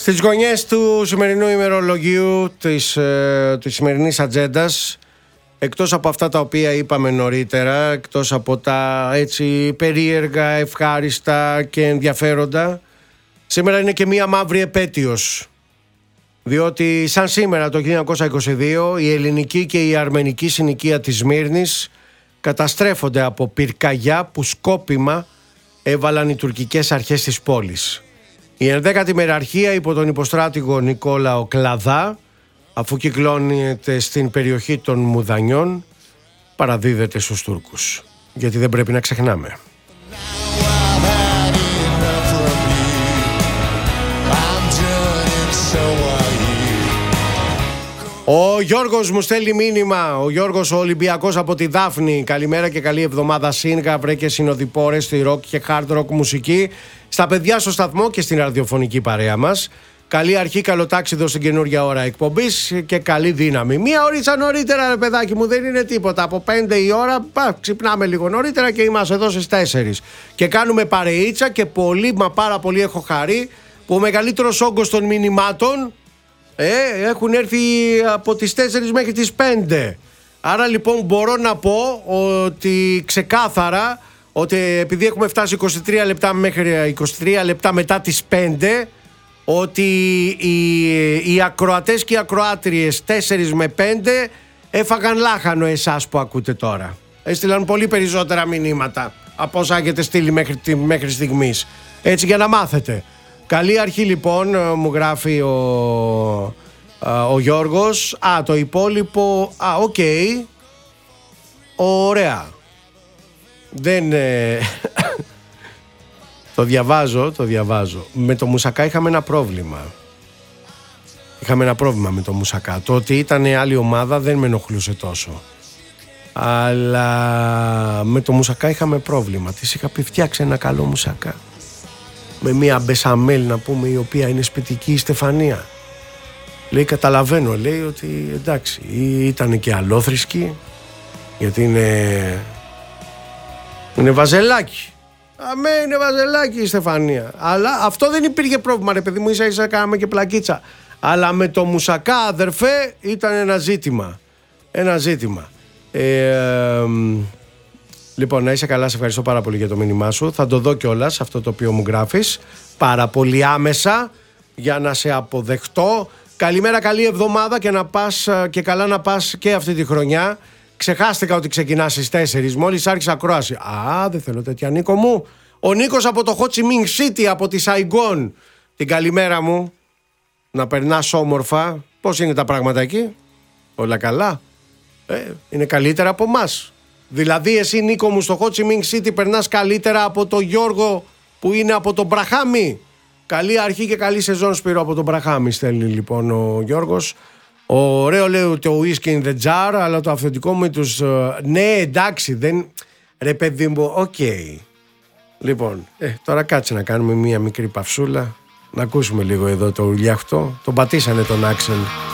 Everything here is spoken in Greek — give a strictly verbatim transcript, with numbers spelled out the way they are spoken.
Στις γωνιές του σημερινού ημερολογίου της, ε, της σημερινής ατζέντας, εκτός από αυτά τα οποία είπαμε νωρίτερα, εκτός από τα έτσι περίεργα, ευχάριστα και ενδιαφέροντα, σήμερα είναι και μία μαύρη επέτειος. Διότι σαν σήμερα το χίλια εννιακόσια είκοσι δύο η ελληνική και η αρμενική συνοικία της Σμύρνης καταστρέφονται από πυρκαγιά που σκόπιμα έβαλαν οι τουρκικές αρχές της πόλης. Η ενδέκατη μεραρχία υπό τον υποστράτηγο Νικόλαο Κλαδά, αφού κυκλώνεται στην περιοχή των Μουδανιών, παραδίδεται στους Τούρκους. Γιατί δεν πρέπει να ξεχνάμε. Ο Γιώργος μου στέλνει μήνυμα. Ο Γιώργος ο Ολυμπιακός από τη Δάφνη. Καλημέρα και καλή εβδομάδα. Σύνγα, βρε και συνοδοιπόρες στη rock και hard rock μουσική. Στα παιδιά στο σταθμό και στην ραδιοφωνική παρέα μας. Καλή αρχή, καλό τάξιδο στην καινούργια ώρα εκπομπής και καλή δύναμη. Μία ωρίτσα νωρίτερα, ρε παιδάκι μου, δεν είναι τίποτα. Από πέντε η ώρα, πα, ξυπνάμε λίγο νωρίτερα και είμαστε εδώ στις τέσσερις. Και κάνουμε παρεΐτσα και πολύ, μα πάρα πολύ έχω χαρεί που ο μεγαλύτερος όγκος των μηνυμάτων Ε, έχουν έρθει από τις τέσσερις μέχρι τις πέντε. Άρα λοιπόν μπορώ να πω ότι ξεκάθαρα ότι επειδή έχουμε φτάσει είκοσι τρία λεπτά μέχρι είκοσι τρία λεπτά μετά τις πέντε, ότι οι, οι ακροατές και οι ακροάτριες τέσσερις με πέντε έφαγαν λάχανο εσάς που ακούτε τώρα. Έστειλαν πολύ περισσότερα μηνύματα από όσα έχετε στείλει μέχρι, μέχρι στιγμής. Έτσι για να μάθετε. Καλή αρχή λοιπόν, μου γράφει ο, ο Γιώργος. Α, το υπόλοιπο, α, οκ, okay. Ωραία. Δεν, ε, το διαβάζω, το διαβάζω. Με το Μουσακά είχαμε ένα πρόβλημα. Είχαμε ένα πρόβλημα με το Μουσακά. Το ότι ήταν άλλη ομάδα δεν με ενοχλούσε τόσο. Αλλά με το Μουσακά είχαμε πρόβλημα. Της είχα πει φτιάξε ένα καλό Μουσακά. Με μία μπεσαμέλ να πούμε, η οποία είναι σπιτική, η Στεφανία. Λέει καταλαβαίνω, λέει ότι εντάξει, ήταν και αλόθρησκη, γιατί είναι είναι βαζελάκι. Αμέ, είναι βαζελάκι η Στεφανία. Αλλά αυτό δεν υπήρχε πρόβλημα, ρε παιδί μου, ίσα ίσα κάναμε και πλακίτσα. Αλλά με το Μουσακά, αδερφέ, ήταν ένα ζήτημα. Ένα ζήτημα. Ε, Λοιπόν, να είσαι καλά, σε ευχαριστώ πάρα πολύ για το μήνυμά σου. Θα το δω κιόλας αυτό το οποίο μου γράφεις. Πάρα πολύ άμεσα για να σε αποδεχτώ. Καλημέρα, καλή εβδομάδα και, να πας, και καλά να πας και αυτή τη χρονιά. Ξεχάστηκα ότι ξεκινάς στις τέσσερις. Μόλις άρχισα ακρόαση. Α, δεν θέλω τέτοια, Νίκο μου. Ο Νίκος από το Ho Chi Minh City, από τη Σαϊγκόν. Την καλημέρα μου. Να περνάς όμορφα. Πώς είναι τα πράγματα εκεί? Όλα καλά? Ε, είναι καλύτερα από εμάς. Δηλαδή εσύ, Νίκο μου, στο Ho Chi Minh City περνάς καλύτερα από το Γιώργο που είναι από τον Μπραχάμι. Καλή αρχή και καλή σεζόν, Σπύρο, από τον Μπραχάμι στέλνει λοιπόν ο Γιώργος. Ωραίο λέει το whisky in the jar, αλλά το αυθεντικό μου τους... Ναι, εντάξει, δεν... Ρε παιδί μου, οκ. Okay. Λοιπόν, ε, τώρα κάτσε να κάνουμε μία μικρή παυσούλα. Να ακούσουμε λίγο εδώ το ουλιάχτο. Τον πατήσανε τον Άξελ.